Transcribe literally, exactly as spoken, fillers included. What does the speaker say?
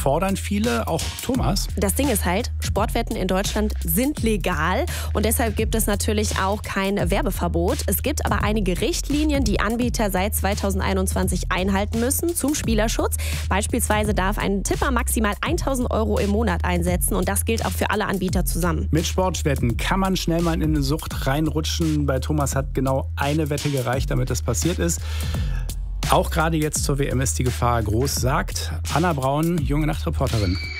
fordern viele, auch Thomas. Das Ding ist halt, Sportwetten in Deutschland sind legal und deshalb gibt es natürlich auch kein Werbeverbot. Es gibt aber einige Richtlinien, die Anbieter seit zweitausendeinundzwanzig einhalten müssen zum Spielerschutz. Beispielsweise darf ein Tipper maximal tausend Euro im Monat einsetzen und das gilt auch für alle Anbieter zusammen. Mit Sportwetten kann man schnell mal in eine Sucht reinrutschen. Bei Thomas hat genau eine Wette gereicht, damit das passiert ist. Auch gerade jetzt zur W M ist die Gefahr groß, sagt Anna Braun, junge Nachtreporterin.